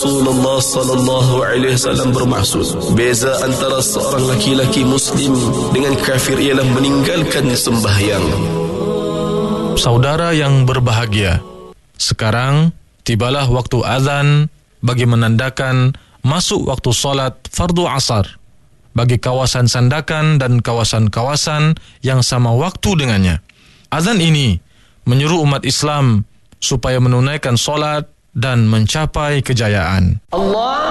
Rasulullah sallallahu alaihi wasallam bermaksud, beza antara seorang laki-laki muslim dengan kafir ialah meninggalkan sembahyang. Saudara yang berbahagia, sekarang tibalah waktu azan bagi menandakan masuk waktu solat fardu asar bagi kawasan Sandakan dan kawasan-kawasan yang sama waktu dengannya. Azan ini menyuruh umat Islam supaya menunaikan solat dan mencapai kejayaan. Allah